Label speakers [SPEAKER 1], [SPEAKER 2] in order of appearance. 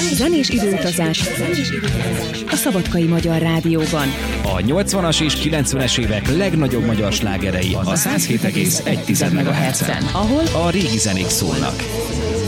[SPEAKER 1] Zenés időutazás a Szabadkai Magyar Rádióban.
[SPEAKER 2] A 80-as és 90-es évek legnagyobb magyar slágerei a 107,1 MHz-en,
[SPEAKER 1] ahol
[SPEAKER 2] a régi zenék szólnak.